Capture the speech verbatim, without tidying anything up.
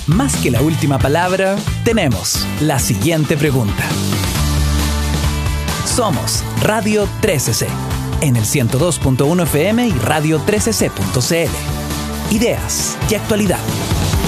Más que la última palabra, tenemos la siguiente pregunta. Somos Radio trece C, en el ciento dos punto uno F M y radio trece c punto c l. Ideas y actualidad.